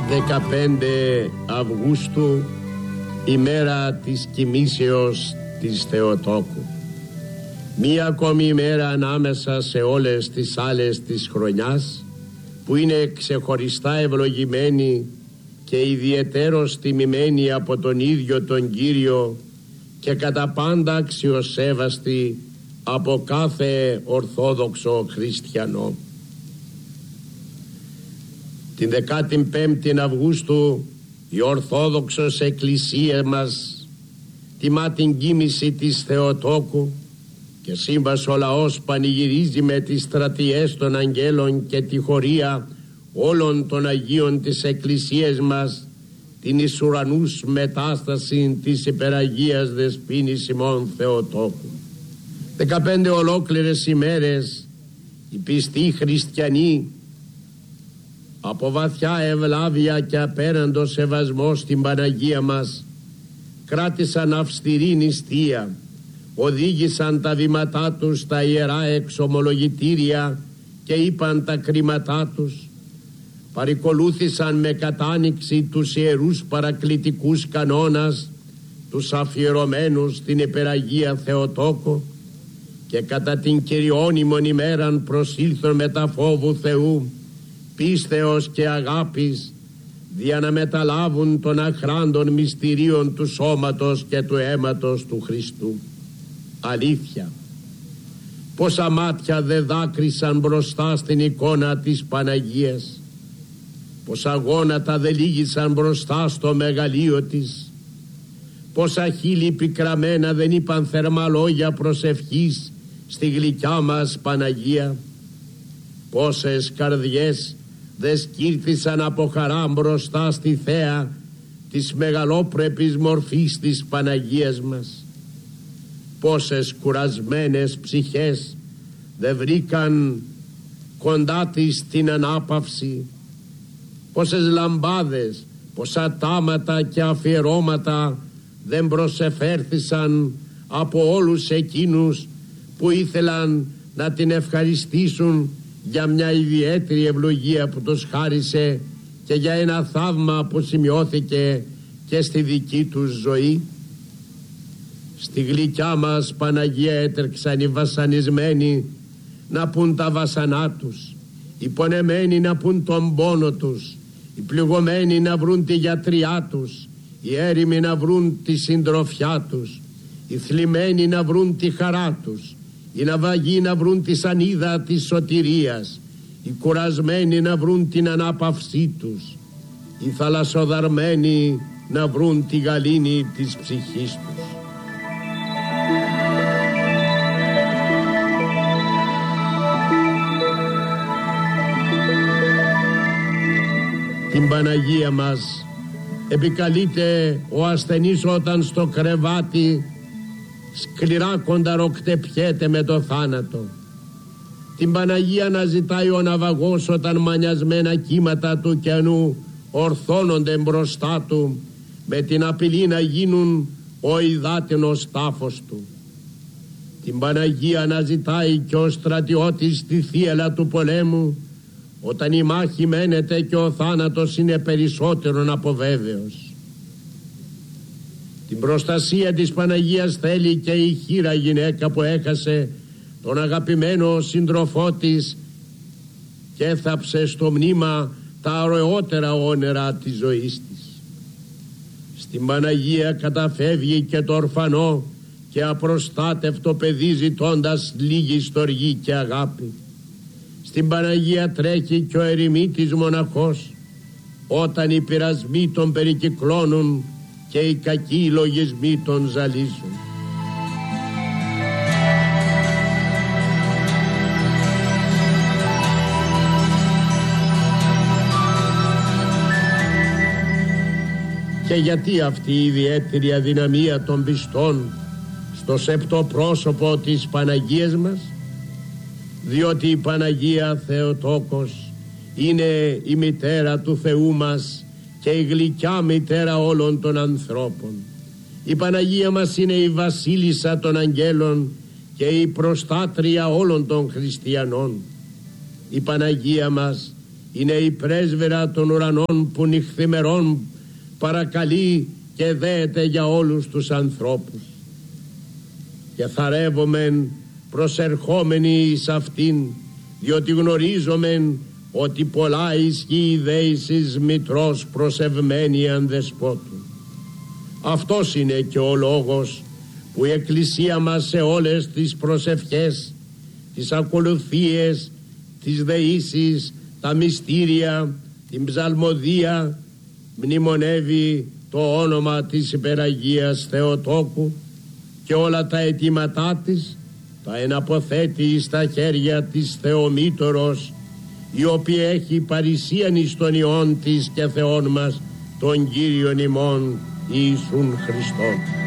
15 Αυγούστου, ημέρα της κοιμήσεως της Θεοτόκου. Μία ακόμη ημέρα ανάμεσα σε όλες τις άλλες της χρονιάς, που είναι ξεχωριστά ευλογημένη και ιδιαιτέρως τιμημένη από τον ίδιο τον Κύριο και κατά πάντα αξιοσέβαστη από κάθε Ορθόδοξο χριστιανό. Την 15η Αυγούστου η Ορθόδοξος Εκκλησία μας τιμά την κοίμηση της Θεοτόκου και σύμβας ο λαός πανηγυρίζει με τις στρατιές των αγγέλων και τη χωρία όλων των Αγίων της Εκκλησίας μας την εις ουρανούς μετάσταση της υπεραγίας Δεσποίνης ημών Θεοτόκου. 15 ολόκληρες ημέρες οι πιστοί χριστιανοί από βαθιά ευλάβεια και απέραντο σεβασμό στην Παναγία μας κράτησαν αυστηρή νηστεία, οδήγησαν τα βήματά τους στα ιερά εξομολογητήρια και είπαν τα κρίματά τους, παρικολούθησαν με κατάνοιξη τους ιερούς παρακλητικούς κανόνας, τους αφιερωμένους στην υπεραγία Θεοτόκο, και κατά την κυριώνυμον ημέραν προσήλθον με τα φόβου Θεού, πίστεως και αγάπης, δια να μεταλάβουν των αχράντων μυστηρίων του σώματος και του αίματος του Χριστού. Αλήθεια, πόσα μάτια δε δάκρυσαν μπροστά στην εικόνα της Παναγίας, πόσα γόνατα δε λύγησαν μπροστά στο μεγαλείο της, πόσα χείλη πικραμένα δεν είπαν θερμά λόγια προσευχής στη γλυκιά μας Παναγία, πόσες καρδιές δε σκύρθησαν από χαρά μπροστά στη θέα της μεγαλόπρεπης μορφής της Παναγίας μας, πόσες κουρασμένες ψυχές δε βρήκαν κοντά της την ανάπαυση, πόσες λαμπάδες, πόσα τάματα και αφιερώματα δεν προσεφέρθησαν από όλους εκείνους που ήθελαν να την ευχαριστήσουν για μια ιδιαίτερη ευλογία που τους χάρισε και για ένα θαύμα που σημειώθηκε και στη δική τους ζωή. Στη γλυκιά μας Παναγία έτρεξαν οι βασανισμένοι να πουν τα βασανά τους, οι πονεμένοι να πουν τον πόνο τους, οι πληγωμένοι να βρουν τη γιατριά τους, οι έρημοι να βρουν τη συντροφιά τους, οι θλιμμένοι να βρουν τη χαρά τους, οι ναυαγοί να βρουν τη σανίδα της σωτηρίας, οι κουρασμένοι να βρουν την ανάπαυσή τους, οι θαλασσοδαρμένοι να βρουν τη γαλήνη της ψυχής τους. Την Παναγία μας επικαλείται ο ασθενής όταν στο κρεβάτι σκληρά κονταροκτεπιέται με το θάνατο. Την Παναγία να ζητάει ο ναυαγός όταν μανιασμένα κύματα του κενού ορθώνονται μπροστά του με την απειλή να γίνουν ο υδάτινος τάφος του. Την Παναγία να ζητάει και ο στρατιώτης στη θύελα του πολέμου όταν η μάχη μένεται και ο θάνατος είναι περισσότερον από βέβαιος. Την προστασία της Παναγίας θέλει και η χήρα γυναίκα που έχασε τον αγαπημένο σύντροφό της και έθαψε στο μνήμα τα ωραιότερα όνερα της ζωής της. Στην Παναγία καταφεύγει και το ορφανό και απροστάτευτο παιδί ζητώντας λίγη στοργή και αγάπη. Στην Παναγία τρέχει και ο ερημίτης μοναχός όταν οι πειρασμοί τον περικυκλώνουν και οι κακοί λογισμοί τον ζαλίζουν. Και γιατί αυτή η ιδιαίτερη αδυναμία των πιστών στο σεπτοπρόσωπο της Παναγίας μας? Διότι η Παναγία Θεοτόκος είναι η μητέρα του Θεού μας και η γλυκιά μητέρα όλων των ανθρώπων. Η Παναγία μας είναι η βασίλισσα των αγγέλων και η προστάτρια όλων των χριστιανών. Η Παναγία μας είναι η πρέσβυρα των ουρανών που νυχθημερών παρακαλεί και δέεται για όλους τους ανθρώπους. Και θαρεύομεν προσερχόμενοι εις αυτήν, διότι γνωρίζομεν ότι πολλά ισχύει δέησης μητρός προσευμένη αν δεσπότου. Αυτός είναι και ο λόγος που η Εκκλησία μας σε όλες τις προσευχές, τις ακολουθίες, τις δεήσεις, τα μυστήρια, την ψαλμοδία μνημονεύει το όνομα της Υπεραγίας Θεοτόκου και όλα τα αιτήματά της τα εναποθέτει στα χέρια της Θεομήτωρος, η οποία έχει παρησίαν εις των Υιών της και Θεών μας τον Κύριον ημών Ιησούν Χριστόν.